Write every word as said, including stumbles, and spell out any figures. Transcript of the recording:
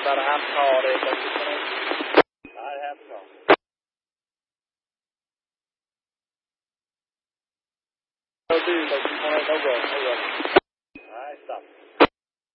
about a half a call there, but you know. All right, half a call. No, dude, no, no, no, no, no, no. All right, stop.